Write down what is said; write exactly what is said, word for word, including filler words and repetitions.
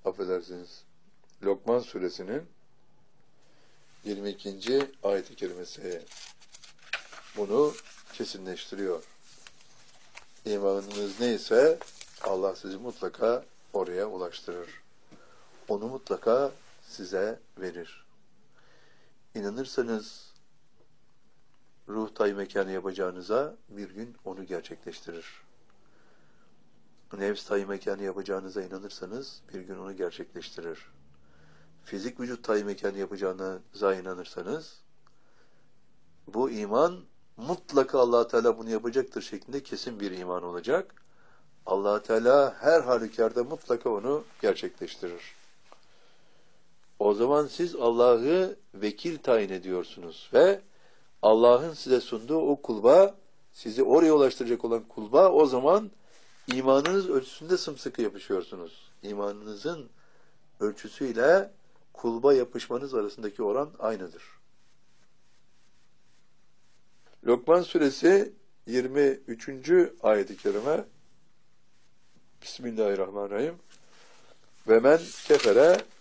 affedersiniz, Lokman suresinin yirmi ikinci ayet-i kerimesi bunu kesinleştiriyor. İmanınız neyse Allah sizi mutlaka oraya ulaştırır. Onu mutlaka size verir. İnanırsanız ruh tay mekanı yapacağınıza bir gün onu gerçekleştirir. Nefs tay mekanı yapacağınıza inanırsanız bir gün onu gerçekleştirir. Fizik vücut tay mekanı yapacağınıza inanırsanız bu iman mutlaka Allah Teala bunu yapacaktır şeklinde kesin bir iman olacak. Allah Teala her halükarda mutlaka onu gerçekleştirir. O zaman siz Allah'ı vekil tayin ediyorsunuz ve Allah'ın size sunduğu o kulba, sizi oraya ulaştıracak olan kulba, o zaman imanınız ölçüsünde sımsıkı yapışıyorsunuz. İmanınızın ölçüsüyle kulba yapışmanız arasındaki oran aynıdır. Lokman suresi yirmi üçüncü ayet-i kerime Bismillahirrahmanirrahim. Ve men kefere